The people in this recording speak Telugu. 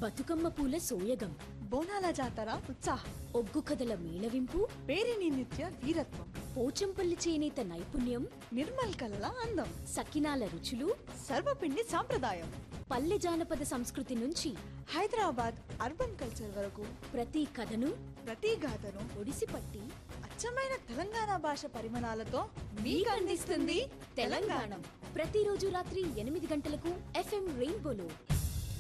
బతుకమ్మ పూల సోయగం, బోనాల జాతర ఉత్సాహం, ఒగ్గు కథల మేళవింపు, పేరిని నిత్య వీరత్వం, పోచంపల్లి చేనేత నైపుణ్యం, నిర్మల్ కళల అందం, సకినాల రుచులు, సర్వపిండి సాంప్రదాయం, పల్లె జానపద సంస్కృతి నుంచి హైదరాబాద్ అర్బన్ కల్చర్ వరకు ప్రతి కథను, ప్రతి గాథను ఒడిసిపట్టి అచ్చమైన తెలంగాణ భాష పరిమాణాలతో మీకు అందిస్తుంది తెలంగాణ. ప్రతిరోజు రాత్రి 8 గంటలకు FM రెయిన్బోలో.